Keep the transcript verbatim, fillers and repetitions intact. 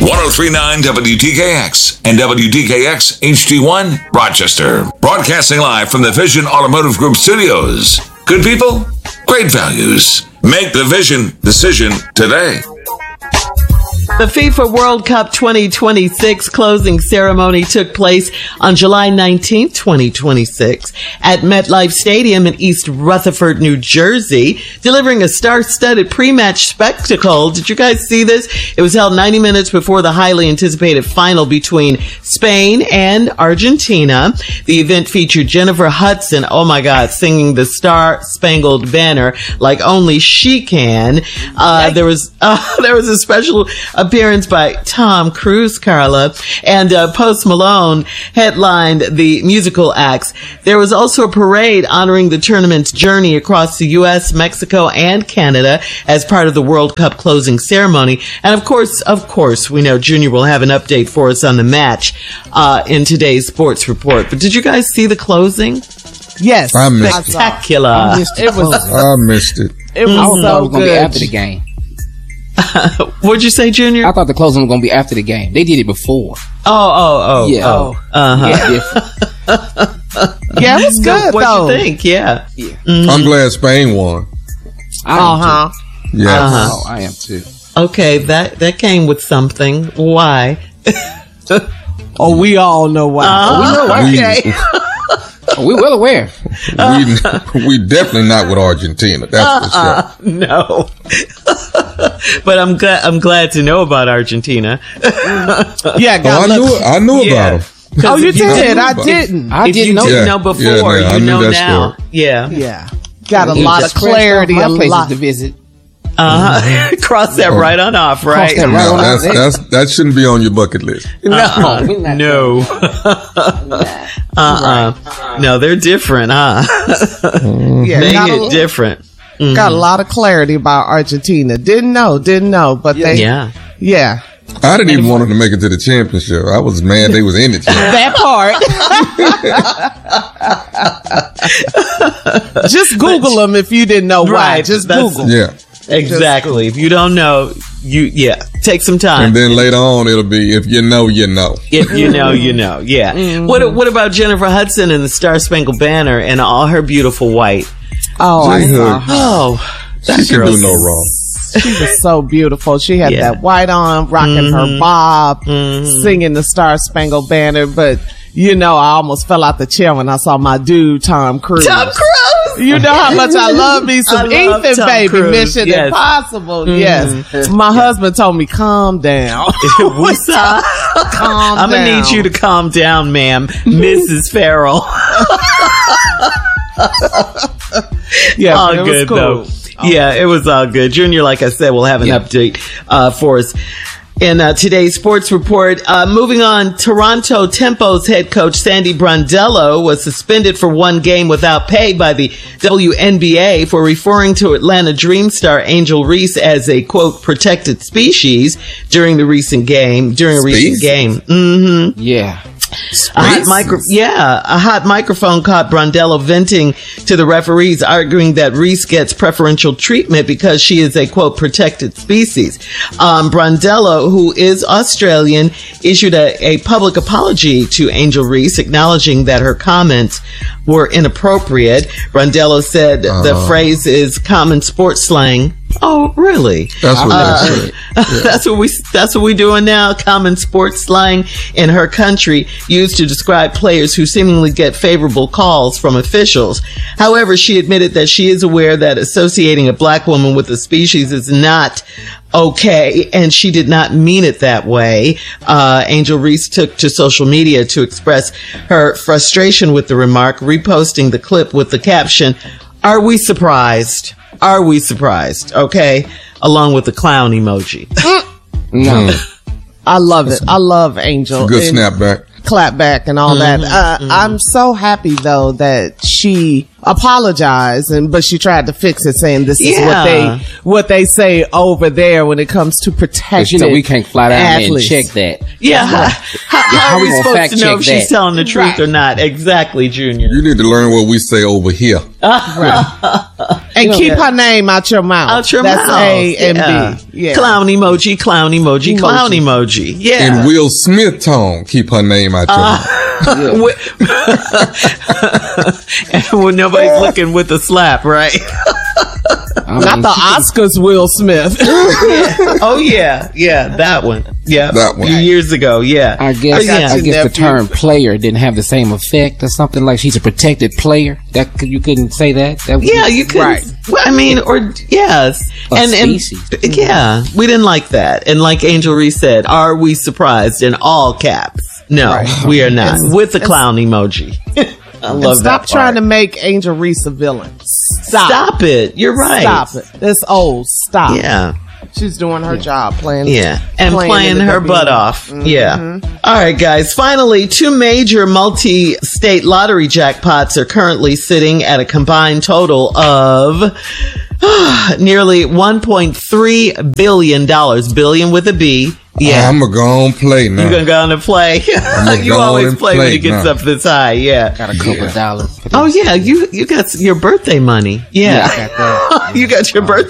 oh three point nine W T K X and W T K X H D one, Rochester. Broadcasting live from the Vision Automotive Group studios. Good people, great values. Make the Vision decision today. The FIFA World Cup twenty twenty-six closing ceremony took place on July nineteenth, twenty twenty-six at MetLife Stadium in East Rutherford, New Jersey, delivering a star-studded pre-match spectacle. Did you guys see this? It was held ninety minutes before the highly anticipated final between Spain and Argentina. The event featured Jennifer Hudson, oh my God, singing the Star-Spangled Banner like only she can. Uh, there was, uh, there was a special appearance by Tom Cruise, Carla, and uh, Post Malone headlined the musical acts. There was also a parade honoring the tournament's journey across the U S, Mexico, and Canada as part of the World Cup closing ceremony. And of course, of course, we know Junior will have an update for us on the match uh, in today's sports report. But did you guys see the closing? Yes. I missed Spectacular. it. I missed it. It was, I missed it. it was I thought so it was going to be good. after the game. What'd you say, Junior? I thought the closing was going to be after the game. They did it before. Oh, oh, oh, Yeah. oh. Uh-huh. Yeah, different. Yeah, it was good, So, what'd though. you think? Yeah. I'm glad Spain won. I am Uh-huh. Yes. Uh-huh. too. Oh, I am too. Okay, that, that came with something. Why? Oh, we all know why. Uh, we know why. okay. Oh, we're well aware. we, we definitely not with Argentina. That's Uh, for sure. no. But I'm glad, I'm glad to know about Argentina. Yeah, Oh, got I knew lucky. I knew Yeah. about them. Oh, you if you did? I If- didn't. I if didn't you know. didn't Yeah. know before, Yeah, no, I you knew know that now. story. Yeah. Yeah. Got a It lot of just scratched clarity, off a my places lot. to visit. Uh-huh. Cross that right on off, right? that right No, on that's, there. that's, that shouldn't be on your bucket list. Uh-uh. we're not No. uh-uh. No, they're different, huh? Yeah, They got, hit a, different. got a lot of clarity about Argentina. Didn't know, didn't know, but they, Yeah. yeah. I didn't even want them to make it to the championship. I was mad they was in the championship. That part. Just Google them if you didn't know why. Right, Just that's- Google. Yeah. Exactly. If you don't know, you, yeah, take some time. And then later on, it'll be, if you know, you know. If you know, you know. Yeah. Mm-hmm. What What about Jennifer Hudson and the Star Spangled Banner and all her beautiful white? Oh, I J saw Hood. her. Oh, that She can girl. do no wrong. She was so beautiful. She had Yeah. that white on, rocking her bob, singing the Star Spangled Banner. But, you know, I almost fell out the chair when I saw my dude, Tom Cruise. Tom Cruise. You know how much I love me some I love Ethan, Tom baby. Cruise. Mission Yes. Impossible. Yes. My husband told me, calm down. What's up? Calm I'm gonna down. need you to calm down, ma'am, Missus Farrell. Yeah, all it was good cool. though. Yeah, it was all good. Junior, like I said, will have an Yeah. update uh, for us in uh, today's sports report. Uh, moving on, Toronto Tempo's head coach Sandy Brondello was suspended for one game without pay by the W N B A for referring to Atlanta Dream star Angel Reese as a quote protected species during the recent game. During a recent Species? game, mm-hmm. Yeah. A hot micro- yeah, a hot microphone caught Brondello venting to the referees, arguing that Reese gets preferential treatment because she is a quote protected species. Um, Brondello, who is Australian, issued a, a public apology to Angel Reese, acknowledging that her comments were inappropriate. Brondello said the phrase is common sports slang. Oh, really? That's what Uh, they said. that's what we that's what we doing now. Common sports slang in her country used to describe players who seemingly get favorable calls from officials. However, she admitted that she is aware that associating a black woman with a species is not okay, and she did not mean it that way. Uh, Angel Reese took to social media to express her frustration with the remark, reposting the clip with the caption, "Are we surprised? Are we surprised?" Okay. Along with the clown emoji. No. I love it. I love Angel. Good And snapback. clap back and all that. Uh, I'm so happy though that she apologize, and but she tried to fix it, saying this is Yeah. what they what they say over there when it comes to protecting. Because you know we can't fly down there and athletes. check that. Yeah. How, how, how are we we gonna supposed fact to know check if she's that? telling the truth Right. or not? Exactly, Junior. You need to learn what we say over here. And keep her name out your mouth. Out your That's mouth. A and yeah. B. Yeah. Clown emoji, clown emoji, clown emoji. Yeah. In Will Smith tone, keep her name out your mouth. And when nobody's looking with a slap, right? I Not mean, the she can- Oscars, Will Smith. Oh yeah, yeah, that one. Yeah, That one. A few years ago. Yeah, I guess Oh, yeah. I guess the nephew. term player didn't have the same effect or something, like she's a protected player. That could- you couldn't say that. That was- Yeah, you could. Right. Well, I mean, or yes, A and, and species. yeah, we didn't like that. And like Angel Reese said, are we surprised? In all caps, no, we are not. It's- With the clown emoji. I love Stop that. trying part. to make Angel Reese a villain. Stop. Stop it. You're right. Stop it. It's old. Stop. Yeah. She's doing her job, playing. Yeah, and playing, in the her W N B A. butt off. Yeah. All right, guys. Finally, two major multi-state lottery jackpots are currently sitting at a combined total of nearly one point three billion dollars. Billion with a B. Yeah. I'm going to go and play now. You're going to go on and play. gonna You go on always and play when play it gets now. up this high. Yeah. got a couple of dollars. Oh, yeah. You you got your birthday money. Yeah. I got that. You got your birthday